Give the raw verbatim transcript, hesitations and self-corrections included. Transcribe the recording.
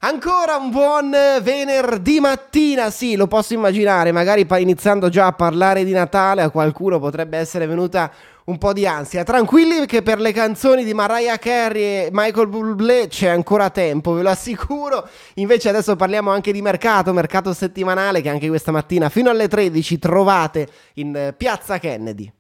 Ancora un buon venerdì mattina, sì, lo posso immaginare, magari iniziando già a parlare di Natale a qualcuno potrebbe essere venuta un po' di ansia. Tranquilli che per le canzoni di Mariah Carey e Michael Bublé c'è ancora tempo, ve lo assicuro. Invece adesso parliamo anche di mercato, mercato settimanale che anche questa mattina fino alle tredici trovate in Piazza Kennedy.